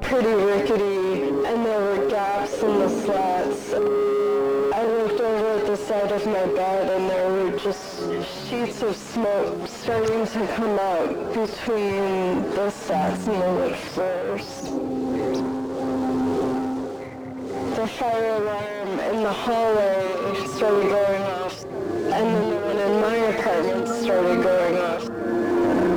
pretty rickety, and there were gaps in the slats. I looked over at the side of my bed, and there were just sheets of smoke starting to come up between the slats and the wood floors. The fire alarm in the hallway started going off, and then the one in my apartment started going